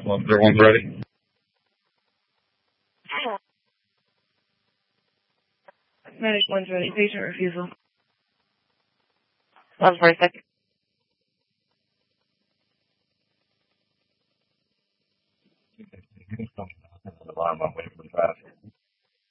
Everyone's ready? Medic 1's ready. Patient refusal. Pause for a second. I'm waiting for the traffic.